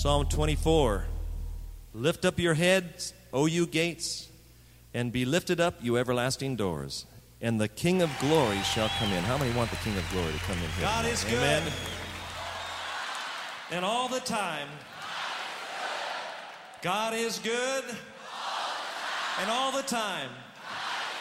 Psalm 24. Lift up your heads, O you gates, and be lifted up, you everlasting doors, and the King of glory shall come in. How many want the King of glory to come in here? God is Amen. good. And all the time. God is good. And all the time.